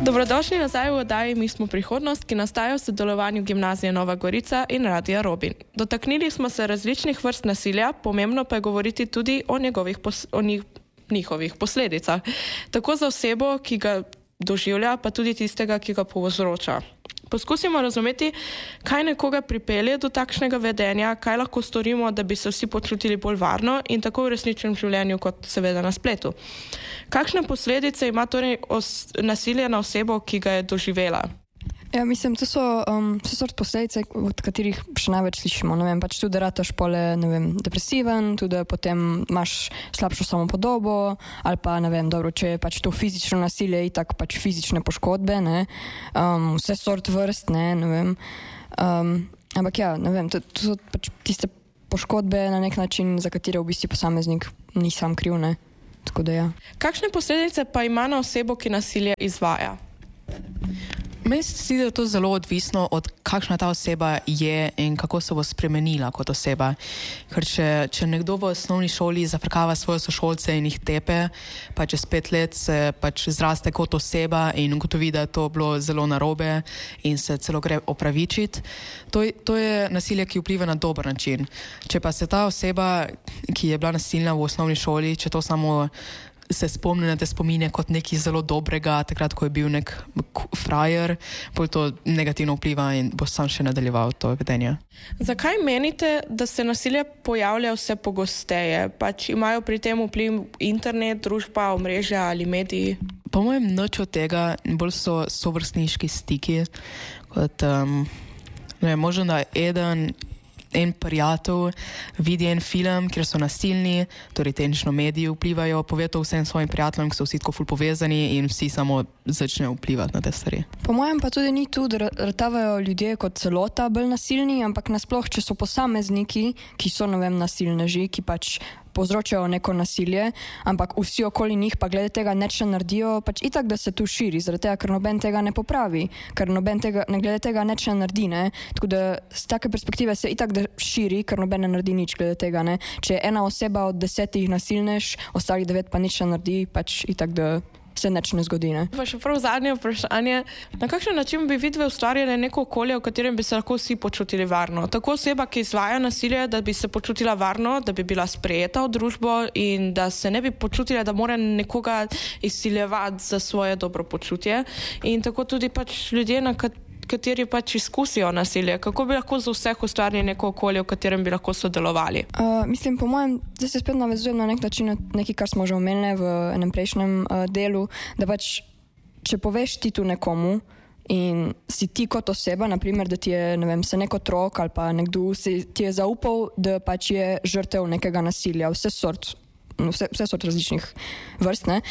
Dobrodošli nazaj v oddaji Mi smo prihodnost, ki nastaja v sodelovanju Gimnazije Nova Gorica in Radia Robin. Dotaknili smo se različnih vrst nasilja, pomembno pa je govoriti tudi o njihovih posledicah. Tako za osebo, ki ga doživlja, pa tudi tistega, ki ga povzroča. Poskusimo razumeti, kaj nekoga pripelje do takšnega vedenja, kaj lahko storimo, da bi se vsi počutili bolj varno in tako v resničnem življenju, kot seveda na spletu. Kakšne posledice ima torej nasilje na osebo, ki ga je doživela? Ja, mislim, to so sort posledice, od katerih še največ slišimo. Ne vem, pač tudi, da rataš pole, ne vem, depresiven, tudi, da potem imaš slabšo samopodobo, ali pa, ne vem, dobro, če je pač to fizično nasilje, itak pač fizične poškodbe, ne, vse sort vrst, ne vem. Ampak ja, ne vem, to so pač tiste poškodbe na nek način, za katere v bistvu posameznik ni sam kriv, ne, tako da ja. Kakšne posledice pa ima na osebo, ki nasilje izvaja? Meni se zdi, da je to zelo odvisno od kakšna ta oseba je in kako se bo spremenila kot oseba. Ker če nekdo v osnovni šoli zafrkava svoje sošolce in jih tepe, pa čez 5 let se pač zraste kot oseba in ugotovi, da je to bilo zelo narobe in se celo gre opravičiti, to je nasilje, ki vpliva na dober način. Če pa se ta oseba, ki je bila nasilna v osnovni šoli, če to samo se spomni na te spomine kot nekaj zelo dobrega, takrat, ko je bil nek frajer, bolj to negativno vpliva in bo sam še nadaljeval to vedenje. Zakaj menite, da se nasilje pojavlja vse pogosteje? Pač imajo pri tem vpliv internet, družba, omrežja ali mediji? Po mojem nič od tega, bolj so sovrstniški stiki, kot možno da en prijatelj vidi en film, kjer so nasilni, torej tehnično mediji vplivajo, pove to vsem svojim prijateljem, ki so vsi tako ful povezani in vsi samo začnejo vplivati na te stvari. Po mojem pa tudi ni tu, da ratavajo ljudje kot celota bolj nasilni, ampak nasploh, če so posamezniki, ki so, ne vem, nasilneži, ki pač povzročajo neko nasilje, ampak vsi okoli njih pa glede tega nič ne naredijo, pač itak, da se tu širi, zaradi tega, ker noben tega ne popravi, ker noben tega, ne glede tega nič ne naredi, ne. Tako da z take perspektive se itak da širi, ker noben ne naredi nič glede tega, ne. Če je ena oseba od 10 nasilnež, ostalih 9 pa nič ne naredi, pač itak, da se nič ne zgodi, ne. Pa še prav zadnje vprašanje. Na kakšen način bi vidve ustvarjali neko okolje, v katerem bi se lahko vsi počutili varno? Tako oseba, ki izvaja nasilje, da bi se počutila varno, da bi bila sprejeta v družbo in da se ne bi počutila, da mora nekoga izsiljevati za svoje dobro počutje. In tako tudi pač ljudje, na kateri pač izkusijo nasilje. Kako bi lahko za vseh ustvarili neko okolje, v katerem bi lahko sodelovali? Mislim, po mojem, da se spet navezujem na nek način nekaj, kar smo že omenili v enem prejšnjem delu, da pač, če poveš ti tu nekomu in si ti kot oseba, naprimer, da ti je, ne vem, se nek otrok ali pa nekdo ti je zaupal, da pač je žrtev nekega nasilja, vse sort različnih vrst, ne,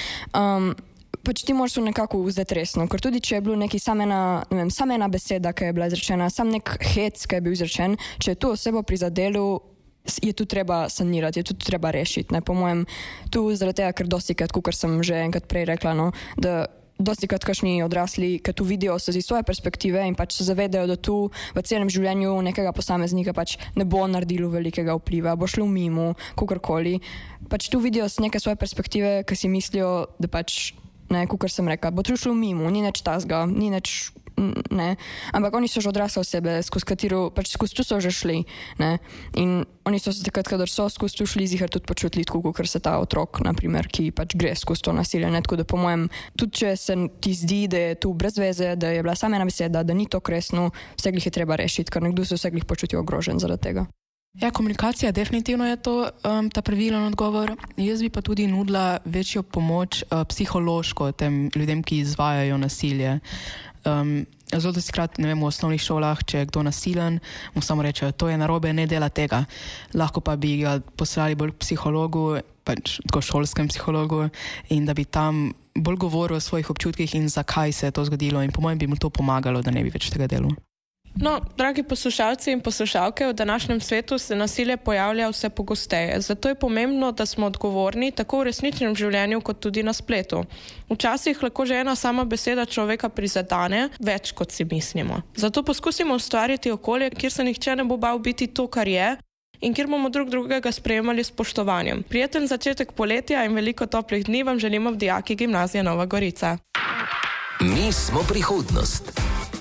pač ti moraš to nekako vzeti resno, ker tudi če je bilo neki samo ena beseda, ki je bila izrečena, sam nek hec, ki je bil izrečen, če je tu osebo prizadelo, je tu treba sanirati, je tu treba rešiti, ne, po mojem, tu zaradi tega, ker dostikrat, kakor sem že enkrat prej rekla, no, da dostikrat kakšni odrasli, ki tu vidijo se iz svoje perspektive in pač se zavedajo, da tu v celem življenju nekega posameznika pač ne bo naredilo velikega vpliva, bo šlo mimo, kakorkoli, pač tu vidijo z neke svoje perspektive, ki si mislijo, da pač ne, kakor sem rekla, bo tu šlo mimo, ni nič tazga, ni nič, ne, ampak oni so že odrasle osebe, skozi tu so že šli, ne, in oni so se takrat, kadar so skozi tu šli, zihar tudi počutili tako, kakor se ta otrok, naprimer, ki pač gre skozi to nasilje, ne, tako da po mojem, tudi če se ti zdi, da je tu brez veze, da je bila sama ena beseda, da ni to kresno, vse glih je treba rešiti, ker nekdo se vse glih počuti ogrožen zaradi tega. Ja, komunikacija definitivno je to ta pravilen odgovor. Jaz bi pa tudi nudila večjo pomoč psihološko tem ljudem, ki izvajajo nasilje. Zelo dostikrat, ne vem, v osnovnih šolah, če je kdo nasilen, mu samo rečejo, to je narobe, ne dela tega. Lahko pa bi ga poslali bolj k psihologu, pač tako šolskem psihologu, in da bi tam bolj govoril o svojih občutkih in zakaj se je to zgodilo, in po mojem bi mu to pomagalo, da ne bi več tega delal. No, dragi poslušalci in poslušalke, v današnjem svetu se nasilje pojavlja vse pogosteje. Zato je pomembno, da smo odgovorni tako v resničnem življenju, kot tudi na spletu. Včasih lahko že ena sama beseda človeka prizadene več, kot si mislimo. Zato poskusimo ustvariti okolje, kjer se nihče ne bo bal biti to, kar je, in kjer bomo drug drugega sprejemali s spoštovanjem. Prijeten začetek poletja in veliko toplih dni vam želimo v dijaki Gimnazije Nova Gorica. Mi smo prihodnost.